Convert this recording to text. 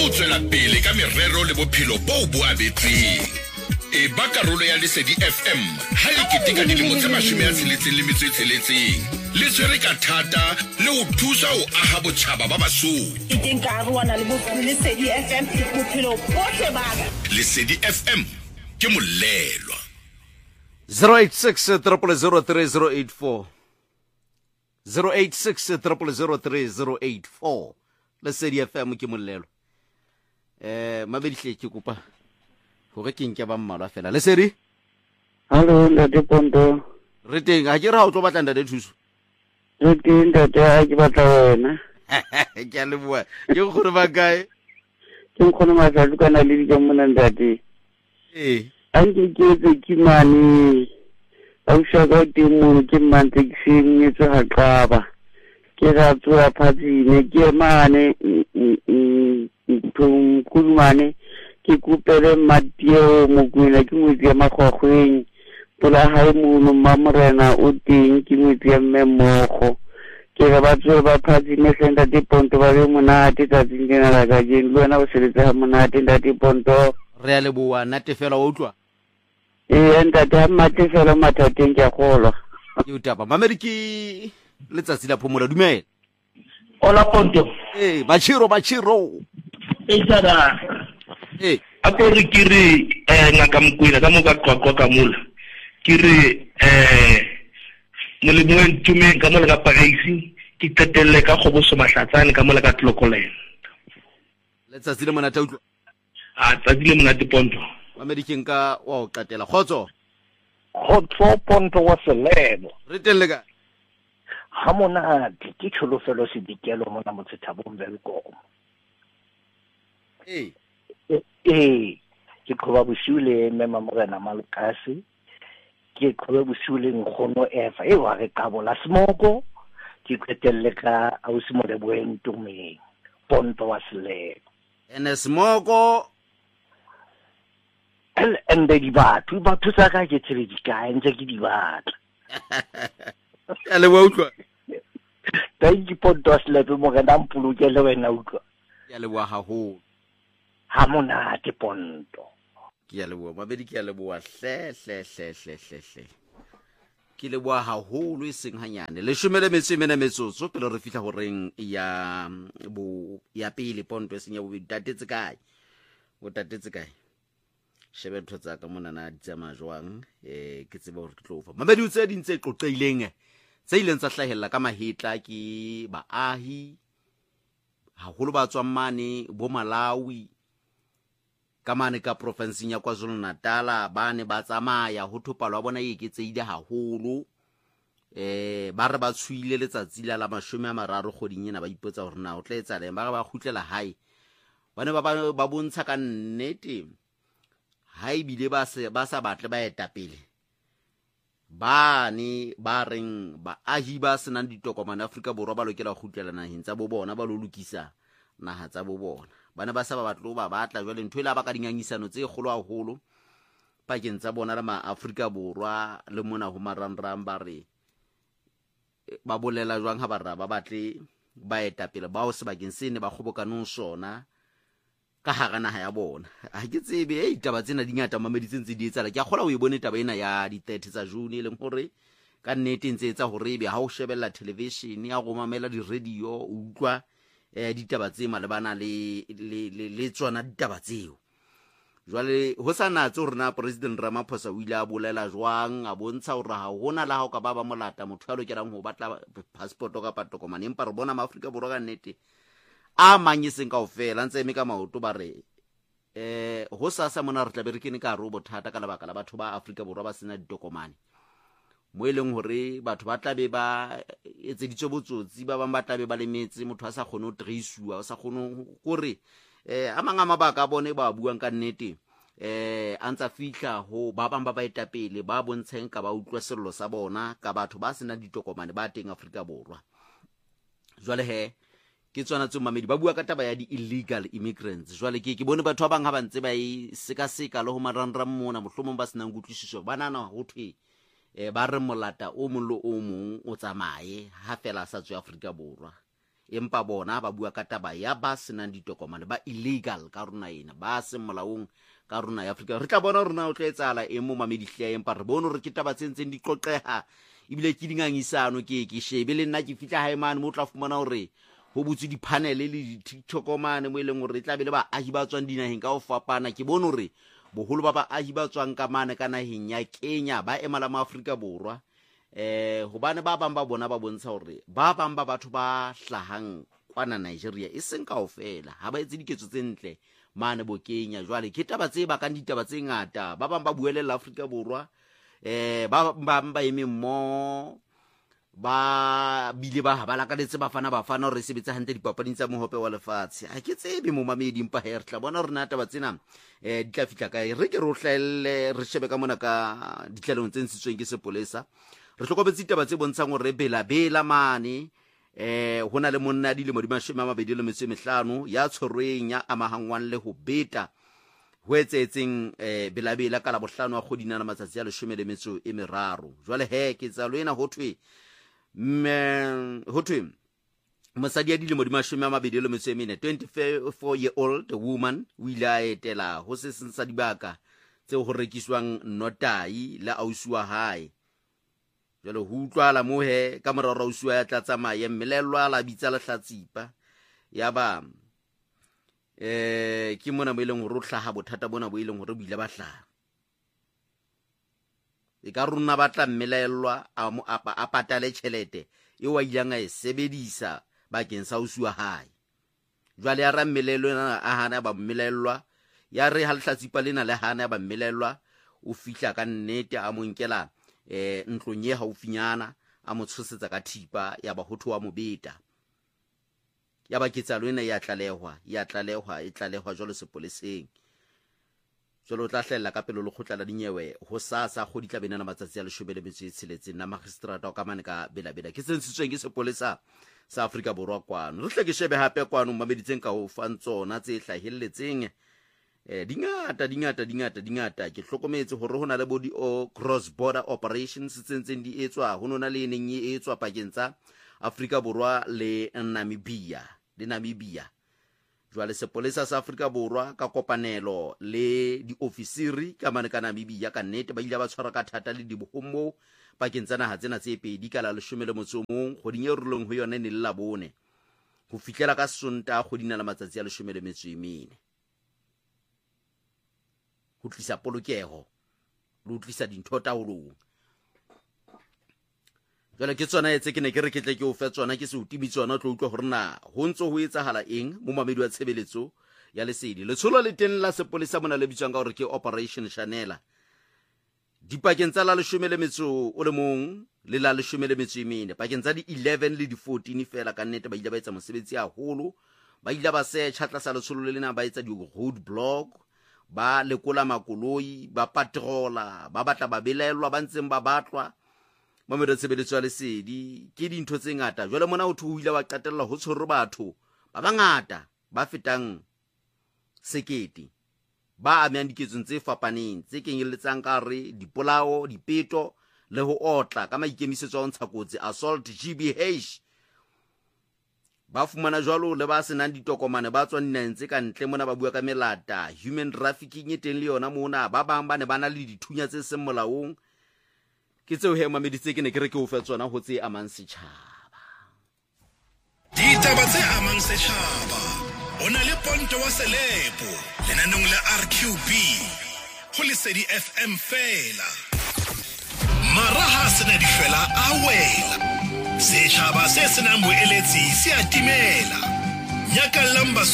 o tswela pele ka merero le bophelo bo bo abetseng. E ba karolo ya Lesedi FM ha le keteka dilemo tse 66 le tswere ka thata le ho thusa ho aha botjhaba ba basotho. Ke nkaruana le Lesedi FM bophelo bohle ba ka. Lesedi FM ke molelwa. 086 0003084 086 0003084 Lesedi FM ke molelwa. Mabedihle ke kopa hore ke nke ba mmalwa fela. Lesedi? Hallo ntate Ponto. Re teng ha ke ra o tlo batla ntate thuso. Re teng ntate a ke batla wena. Ke a leboha. Ke gore ba kae? Ke nkgone matla kana le di mona ntate. Anke ke ke mane a o shaka temo ke mantse ke sengetse ha qaba. Ke ra tswa phatsine ke mane kulmane ke kupele matio mokwena ke ngwetsi ya magwagweng pola hae mono mamorena o teng ke ngwetsi ya mmemogo ke ga ba tswe ba phatsine senta Ponto ba be monate tsa tsingena la ka jeng le wena o sebetsa ha monate ntate Ponto. Re a leboha nate fela wa utlwa. Ntate ha mate fela mathateng ke a golwa. Ke utapa mamedi ke letsatsi la phomola dumela. Hola Ponto. Bachiro. Tsara. Akore kiri ngaka mkwena ka moka kwa ka mula. Kiri molemo ntume ka mola ka pagaisi ke tetelle ka goboso mahlatsane ka mola ka tlokoleng. Letsatsi le monate utlwa. Tsatsi le monate Ponto. Mamedi ke nka wa o qatela khotso. Khotso Ponto wa selemo. Re telle ka. Ha monate ke tsholofelo sedikelo mona motsethabong Velkom. Ke khoba bosiule mema morena Malukasi ke khoba bosiule nkgono Eva wa re kabola smoko ke kwetelle ka ausimole boentumeng Ponto wa selemo ene smoko ende di batho tsa ka ke tsebe di kae ntse ke di batla ale wa utlwa dai Ponto wa selemo morena mpuluke le wena utlwa ya le wa haholo ha monate Ponto. Ke a leboha mabedi ke a leboha hle ke leboha haholo e seng hanyane le shumele metsotso pele re fihla ho reng ya pele Ponto e seng ya bobedi tatetse kae shebe ntho tsa ka mona na ditsamaya jwang ke tsebe hore ke tlo fa mabedi utse dintse qoqeileng tse ileng tsa hlahella ka mahetla ke baahi haholo ba tswang mane bo Malawi ka mane ka province ya KwaZulu-Natal ba ne ba tsamaya ho thopalo wa bona e eketseile haholo ba re ba tshwile letsatsi la 30 kgoding ena ba ipotsa hore na o tla etsa leng ba khutlela hae ba ne ba bontsha ka nnete hae bile ba sa batle ba eta pele ba ne ba reng ba ahi ba senang ditokomane Afrika Borwa ba lokela go khutlela naheng tsa bo bona ba lo lokisa naha tsa bo bona bana ba sa ba batlo ba batla jwale ntwe la ba ka dingangisano tse kgolo haholo pakeng tsa bona le ma Afrika Borwa le mona ho marangrang ba re ba bolela jwang ha ba batle ba eta pele ba o sebakeng se ne ba kgobokanong sona ka hara naha ya bona ha ke tsebe taba tsena di ngata mameditseng tse di etsala ke a kgola o e bone taba ena ya di 30 tsa June le hore ka nnete ntse etsa hore be ha o shebella television ya go mamela di radio o utlwa ditaba tse malebana le tsona ditaba tseo jwale ho sa natse hore na President Ramaphosa o ile a bolela jwang a bontsha hore ha hona la ha o ka ba molata motho ya lokelang ho batla passport ka patokomane empa re bona maAfrika Borwa ka nnete a manyeseng kaofela ntse eme ka maoto ba re ho sa mona re tla be re kene ka robo thata ka lebaka la batho ba Afrika Borwa ba sena ditokomane mo eleng hore batho ba tla be ba etse ditsobotsotsi ba bang ba tla be ba lemetse motho a sa khone o tracewa o sa khone gore a manga mabaka bone ba buang ka nnete a ntsa fihla ho ba bang ba eta pele ba bontsheng ka ba utlwa sello sa bona ka batho ba sena ditokomane ba teng Afrika Borwa jwale ke tswana tse mamedi ba bua ka taba ya di illegal immigrants jwale ke bone batho ba bang ha ba ntse ba e seka le ho marangrang mona mohlomong ba senang kutlwisiso ba nana ho thwe ba re molata o mong le o mong o tsamaye ha fela sa tswa Afrika Borwa empa bona ba bua ka taba ya ba senang ditokomane ba illegal ka rona ena ba se molaong ka rona ya Afrika. Re tla bona rona o tla etsala mo mamedihle empa re bona re ke taba tsentseng di qoqeha ibile ke dingangisano ke shebe le nna ke fitla hae mane mo tla fumana hore ho butse di panel le di TikTokomane mo ileng hore tla be le ba ahi ba tswang dinaheng ka o fapana. Ke bona hore boholo ba ba ahi ba tswang ka mane ka naheng ya Kenya ba emala ma Afrika Borwa. Hobane ba bang ba bona ba bontsha hore ba bang ba batho ba hlahang kwana Nigeria e seng kaofela ha ba etse diketso tse ntle mane bo Kenya. Jwale ke taba tse ba ka ditaba tse ngata, ba bang ba buelela Afrika Borwa, ba bang ba eme mo ba bile ba habala ka letse ba fana hore sebetsa hantle dipapading tsa mohope wa lefatshe. Ha ke tsebe mo mamedi mpa he re tla bona rena taba tsena di tla fitla kae. Re ke ro hlelle re shebe ka mona ka ditlalong tse ntshitsweng ke sepolesa. Re hlokobetse taba tse bontshang hore bela mane hona le monna di le mo di 25 ya tshorweng ya amahangwang le ho beta ho etsetseng bela ka la bohlano wa kgodina na matsatsi a 13. Jwale he ke tsalo ena ho thwe mosadi ya di le mo di 24 24-year-old woman o ile a etela ho se seng sa dibaka tse ho rekiswang notai la ausiwa hae. Jwale ho utlwala mo he ka morara ausiwa ya tla tsamaya mmelelwa la bitsa le hlatsipa ya ba ke mona mo ileng hore o hlaha bothata bona bo ileng hore buile ba hlaha e ka runa batla mmelelwa a patale tjhelete e wa ilang a e sebedisa bakeng sa ausiwa hae. Jwale ya ra mmelelwa a hana ba mmelelwa ya re ha lehlatsipa lena le hana ba mmelelwa o fihla ka nnete a monkela ntlong ye haufinyana a mo tshosetsa ka thipa ya ba hotho wa mobeta ya ba ketsalo ena ya tlalehwa e tlalehwa jwalo sepoleseng. Jwalo tla hlella ka pelo le khotla la dinyewe ho sasa go ditla benana matsatsi a 16 na magistrata o ka mane ka bela ke sentshitsweng ke sepolesa sa Afrika Borwa kwano. Re hle ke shebe hape kwano mameditseng ka ho fantsona tse hlahelletseng dingata ke hlokometse hore hona le body o cross border operations tsentseng di etswa ho nona le neng e etswa pakeng tsa Afrika Borwa le Namibia. Jwale sepolesa sa Afrika Borwa ka kopanelo le di ofisiri ka mane ka Namibia ka nnete ba ile ba tshwara ka thata le dibohommo pakeng tsa naha tsena tse pedi ka la 11 kgoding e rulong ho yona ne le la bone ho fihlela ka Sonta kgodina la matsatsi a 14 ho tlisa polokeho le ho tlisa dintho taolong. Jwale ke tsona etse ke ne ke re ke tle ke o fe tsona ke se o tibitswana tlo utlwa hore na ho ntso ho etsahala eng mo mamedi wa tshebeletso ya lesedi. Letsholo le teng la sepolesa mona le bitswang ka hore ke Operation Chanela dipakeng tsa la 11 le la 14 pakeng tsa di 11 le di 14 fela ka nnete ba ile ba etsa mosebetsi haholo. Ba ile ba search tlasa letsholo le lena ba etsa di road block, ba lekola makoloi, ba patrola, ba batla ba belelwa ba ntseng ba batlwa mamedi tshebeletso ya lesedi ke dintho tse ngata. Jwale mona o thuile wa qatella ho tshoro batho ba bangata ba fetang sekete ba amang diketsong tse fapaneng tse kenyelletsang ka re dipolao, dipeto le ho otla ka maikemisetso a ntsha kotsi assault GBH. Ba fumana jwalo le ba senang ditokomane ba tswang dinaheng tse ka ntle mona ba bua ka melata, human trafficking e teng le yona mona. Ba bang ba ne bana le dithunya tse seng molaong. Ke tseo he mameditse ke ne ke re ke o fe tsona ho tse amang setjhaba. Ditaba tse amang setjhaba ona le Ponto wa Selepo lenanong la RQB ho Lesedi FM fela. Maraha sena di fela a wela setjhaba se senang boeletsi se a timela nyaka lamba